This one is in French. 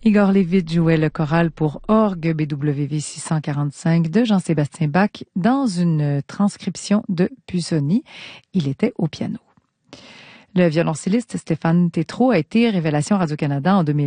Igor Levit jouait le choral pour orgue BWV 645 de Jean-Sébastien Bach dans une transcription de Busoni. Il était au piano. Le violoncelliste Stéphane Tétrault a été révélation Radio-Canada en 2000.